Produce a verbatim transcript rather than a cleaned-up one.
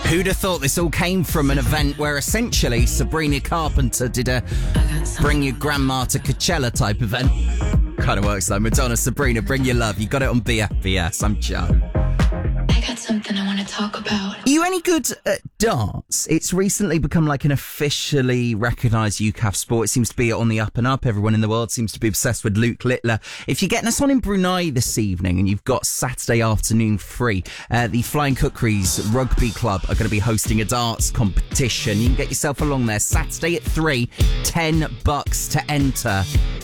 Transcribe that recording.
Who'd have thought this all came from an event where essentially Sabrina Carpenter did a bring your grandma to Coachella type event? Kind of works though. Madonna, Sabrina, bring your love. You got it on B F B S. I'm Joe. I got something I want to talk about. Are you any good at darts? It's recently become like an officially recognised U C A F sport. It seems to be on the up and up. Everyone in the world seems to be obsessed with Luke Littler. If you're getting us on in Brunei this evening and you've got Saturday afternoon free, uh, the Flying Cookeries Rugby Club are going to be hosting a darts competition. You can get yourself along there Saturday at three, ten bucks to enter.